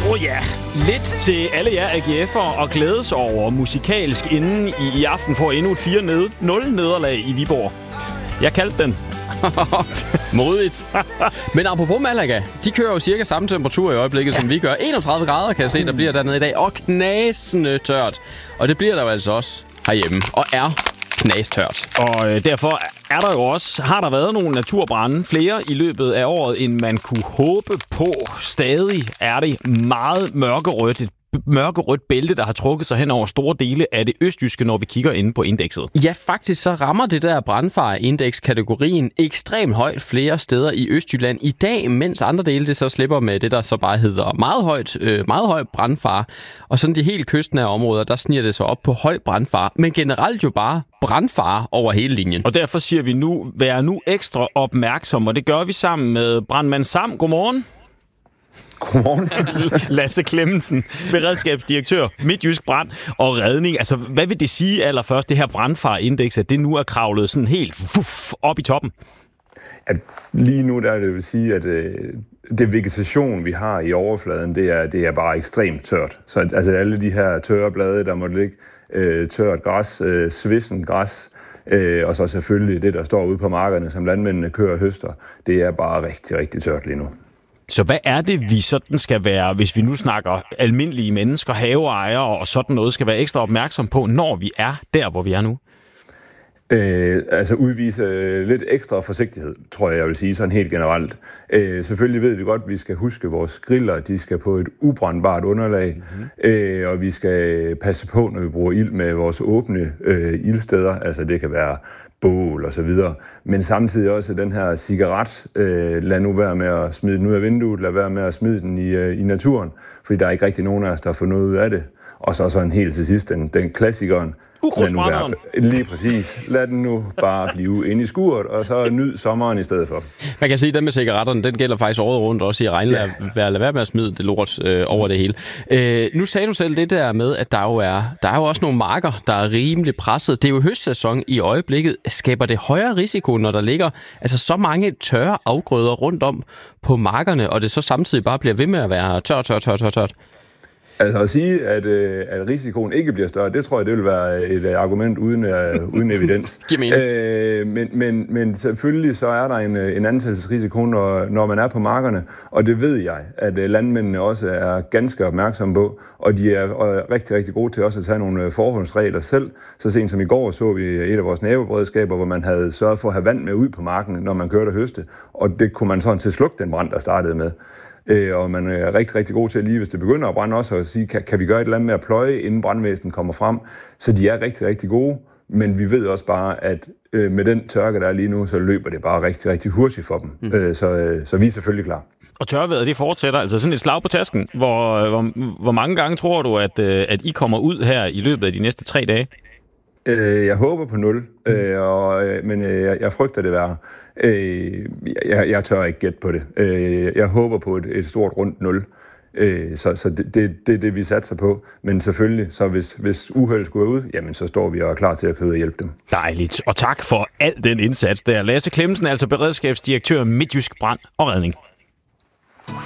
Ja, lidt til alle jer AGF'ere og glædes over musikalsk inden i aften får endnu et 4-0 nederlag i Viborg. Jeg kaldte den. Modigt. Men apropos Malaga, de kører jo cirka samme temperatur i øjeblikket, som vi gør. 31 grader kan jeg se, der bliver dernede i dag, og knasende tørt. Og det bliver der jo altså også herhjemme, og er knastørt. Og derfor er der jo også, har der været nogle naturbrande, flere i løbet af året, end man kunne håbe på. Stadig er det meget mørkerødt bælte, der har trukket sig hen over store dele af det østjyske, når vi kigger inde på indekset. Ja, faktisk så rammer det der brandfare-indeks-kategorien ekstremt højt flere steder i Østjylland i dag, mens andre dele det så slipper med det, der så bare hedder meget høj brandfare. Og sådan de helt kystnære områder, der sniger det så op på høj brandfare, men generelt jo bare brandfare over hele linjen. Og derfor siger vi nu, vær nu ekstra opmærksom, og det gør vi sammen med brandmand Sam. Godmorgen. Godmorgen. Lasse Clemmensen, beredskabsdirektør, Midtjysk Brand og Redning. Altså, hvad vil det sige allerførst, det her brandfareindeks, at det nu er kravlet sådan helt op i toppen? At lige nu der det vil sige, at det vegetation, vi har i overfladen, det er bare ekstremt tørt. Så altså alle de her tørre blade, der måtte ligge, tørt græs, svissen græs, og så selvfølgelig det, der står ude på markerne, som landmændene kører og høster, det er bare rigtig, rigtig tørt lige nu. Så hvad er det, vi sådan skal være, hvis vi nu snakker almindelige mennesker, haveejere og sådan noget, skal være ekstra opmærksom på, når vi er der, hvor vi er nu? Altså udvise lidt ekstra forsigtighed, tror jeg vil sige, sådan helt generelt. Selvfølgelig ved vi godt, at vi skal huske, at vores griller, de skal på et ubrændbart underlag, og vi skal passe på, når vi bruger ild med vores åbne ildsteder, altså det kan være bål og så videre. Men samtidig også den her cigaret, lad nu være med at smide den ud af vinduet, lad være med at smide den i naturen, fordi der er ikke rigtig nogen af os, der får noget ud af det. Og så sådan helt til sidst, den klassikeren. Ukrudtsbrænderen. Lige præcis. Lad den nu bare blive inde i skuret, og så nyd sommeren i stedet for. Man kan sige, at den med cigaretterne, den gælder faktisk året rundt, også i regnvejr. Lad være med at smide det lort over det hele. Nu sagde du selv det der med, at der er jo også nogle marker, der er rimelig presset. Det er jo høstsæson i øjeblikket. Skaber det højere risiko, når der ligger altså så mange tørre afgrøder rundt om på markerne, og det så samtidig bare bliver ved med at være tørt? Altså at sige, at risikoen ikke bliver større, det tror jeg, det vil være et argument uden evidens. Men selvfølgelig så er der en ansættelsesrisiko, når man er på markerne, og det ved jeg, at landmændene også er ganske opmærksomme på, og de er rigtig, rigtig gode til også at tage nogle forholdsregler selv. Så sent som i går så vi et af vores naboberedskaber, hvor man havde sørget for at have vand med ud på marken, når man kørte og høste, og det kunne man sådan til slukke den brand, der startede med. Og man er rigtig, rigtig god til lige, hvis det begynder at brænde også, at sige, kan vi gøre et eller andet med at pløje, inden brandvæsenet kommer frem. Så de er rigtig, rigtig gode, men vi ved også bare, at med den tørke, der er lige nu, så løber det bare rigtig, rigtig hurtigt for dem. Så vi er selvfølgelig klar. Og tørvejret, det fortsætter, altså sådan et slag på tasken. Hvor mange gange tror du, at I kommer ud her i løbet af de næste 3 dage? Jeg håber på 0, men jeg frygter det værre. Jeg tør ikke gætte på det. Jeg håber på et stort rundt 0. Så det er det, vi satser på. Men selvfølgelig, så hvis uheldet skulle ud, jamen så står vi og er klar til at købe og hjælpe dem. Dejligt. Og tak for al den indsats der. Lasse Clemmensen, altså beredskabsdirektør Midtjysk Brand og Redning.